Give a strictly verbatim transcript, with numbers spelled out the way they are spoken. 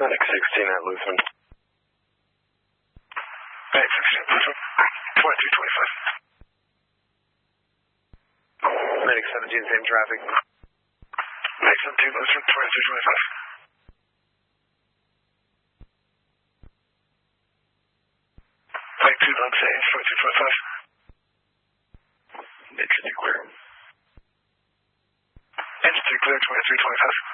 Medic sixteen at Lutheran. Medic sixteen at Lutheran. twenty-three twenty-five. Medic seventeen, same traffic. Medic seventeen, Lutheran, twenty-three twenty-five. Medic two, Long Sage, twenty-three twenty-five. Mid-city clear. Mid-city clear, twenty-three twenty-five.